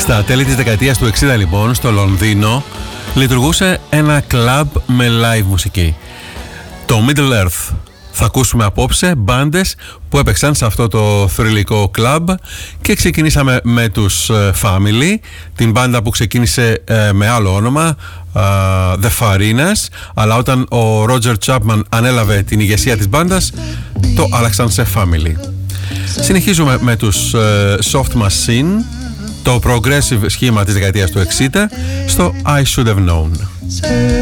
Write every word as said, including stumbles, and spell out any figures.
Στα τέλη της δεκαετίας του εξήντα λοιπόν στο Λονδίνο λειτουργούσε ένα κλαμπ με live μουσική, το Middle Earth. Θα ακούσουμε απόψε μπάντες που έπαιξαν σε αυτό το θρυλικό κλαμπ και ξεκινήσαμε με τους Family, την μπάντα που ξεκίνησε ε, με άλλο όνομα, ε, The Farinas, αλλά όταν ο Roger Chapman ανέλαβε την ηγεσία της μπάντας το άλλαξαν σε Family. Συνεχίζουμε με τους ε, Soft Machine, το progressive σχήμα της δεκαετίας του εξήντα, στο I Should Have Known.